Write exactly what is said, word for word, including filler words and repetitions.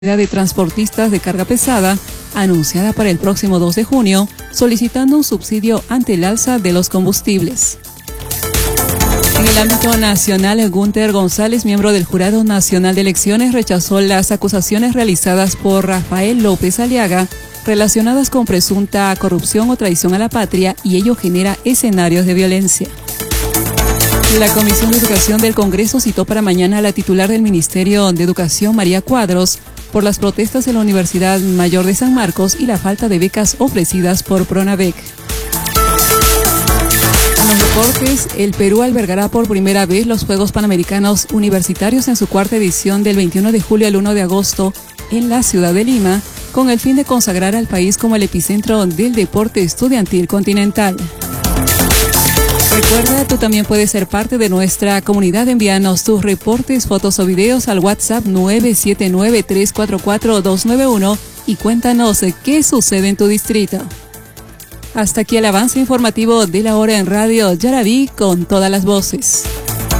de transportistas de carga pesada, anunciada para el próximo dos de junio, solicitando un subsidio ante el alza de los combustibles. En el ámbito nacional, Gunter González, miembro del Jurado Nacional de Elecciones, rechazó las acusaciones realizadas por Rafael López Aliaga relacionadas con presunta corrupción o traición a la patria, y ello genera escenarios de violencia. La Comisión de Educación del Congreso citó para mañana a la titular del Ministerio de Educación, María Cuadros, por las protestas en la Universidad Mayor de San Marcos y la falta de becas ofrecidas por Pronavec. En los deportes, el Perú albergará por primera vez los Juegos Panamericanos Universitarios en su cuarta edición del veintiuno de julio al uno de agosto en la ciudad de Lima, con el fin de consagrar al país como el epicentro del deporte estudiantil continental. Recuerda, tú también puedes ser parte de nuestra comunidad. Envíanos tus reportes, fotos o videos al WhatsApp nueve siete nueve, tres cuatro cuatro, dos nueve uno y cuéntanos qué sucede en tu distrito. Hasta aquí el avance informativo de la hora en Radio Yaraví con todas las voces.